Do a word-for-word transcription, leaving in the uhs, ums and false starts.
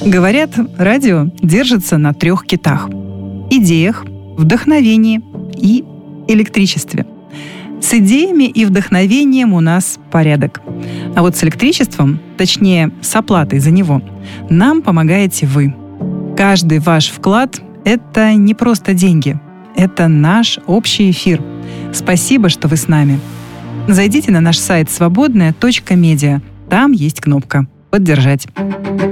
Говорят, радио держится на трех китах: идеях, вдохновении и электричестве. С идеями и вдохновением у нас порядок. А вот с электричеством, точнее, с оплатой за него, нам помогаете вы. Каждый ваш вклад – это не просто деньги. Это наш общий эфир. Спасибо, что вы с нами. Зайдите на наш сайт свободная точка медиа. Там есть кнопка «Поддержать».